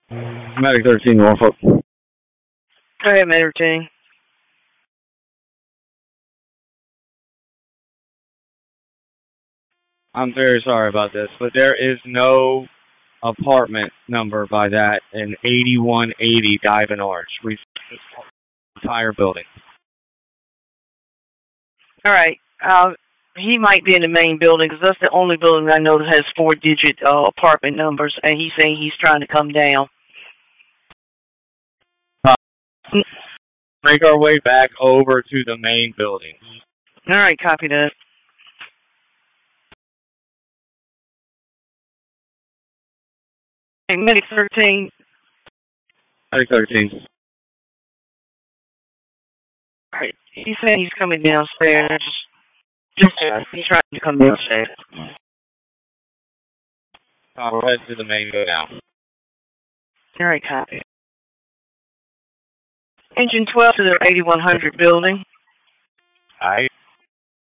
Medic 13, Norfolk. Go ahead, Medic 13. I'm very sorry about this, but there is no apartment number by that in 8180 Diamond Arch. We entire building. All right. He might be in the main building because that's the only building I know that has 4-digit apartment numbers, and he's saying he's trying to come down. Make our way back over to the main building. All right, copy that. Hey, Medic 13. Medic 13. All right. He's saying he's coming downstairs. He's trying to come downstairs. We'll head to the main go now. All right, copy. Engine 12 to the 8100 building. Aye.